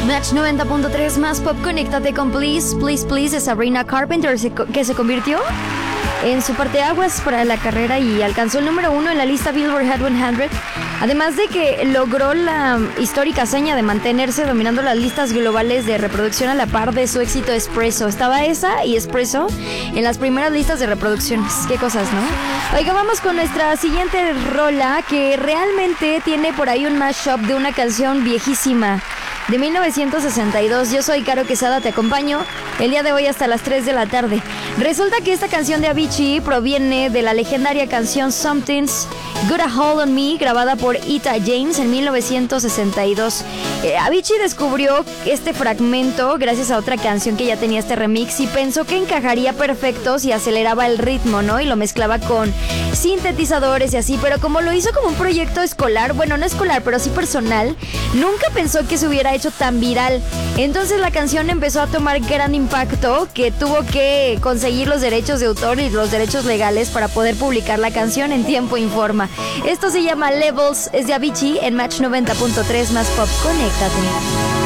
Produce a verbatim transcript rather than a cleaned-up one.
Match noventa punto tres más pop, conéctate con Please, Please, Please de Sabrina Carpenter, que se convirtió en su parteaguas para la carrera y alcanzó el número uno en la lista Billboard Hot cien, además de que logró la histórica hazaña de mantenerse dominando las listas globales de reproducción a la par de su éxito Espresso. Estaba esa y Espresso en las primeras listas de reproducciones. Qué cosas, ¿no? Oiga, vamos con nuestra siguiente rola, que realmente tiene por ahí un mashup de una canción viejísima de mil novecientos sesenta y dos. Yo soy Caro Quesada, te acompaño el día de hoy hasta las tres de la tarde. Resulta que esta canción de Avicii proviene de la legendaria canción Something's Got a Hold on Me, grabada por Etta James en mil novecientos sesenta y dos. Eh, Avicii descubrió este fragmento gracias a otra canción que ya tenía este remix y pensó que encajaría perfecto si aceleraba el ritmo, ¿no? Y lo mezclaba con sintetizadores y así, pero como lo hizo como un proyecto escolar, bueno, no escolar, pero sí personal, nunca pensó que se hubiera hecho tan viral. Entonces la canción empezó a tomar gran impacto, que tuvo que conseguir los derechos de autor y los derechos legales para poder publicar la canción en tiempo y forma. Esto se llama Levels, es de Avicii en Match noventa punto tres más pop. Conéctate.